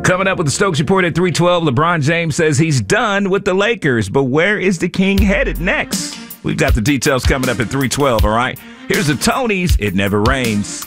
Coming up with the Stokes Report at 3:12, LeBron James says he's done with the Lakers, but where is the King headed next? We've got the details coming up at 3:12, all right? Here's the Tonys, It Never Rains.